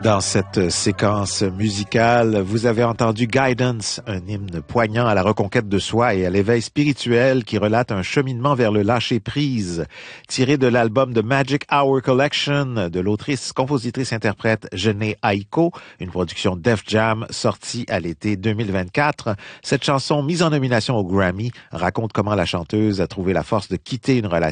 Dans cette séquence musicale, vous avez entendu Guidance, un hymne poignant à la reconquête de soi et à l'éveil spirituel qui relate un cheminement vers le lâcher-prise, tiré de l'album The Magic Hour Collection de l'autrice, compositrice, interprète Jhené Aiko, une production Def Jam sortie à l'été 2024. Cette chanson, mise en nomination au Grammy, raconte comment la chanteuse a trouvé la force de quitter une relation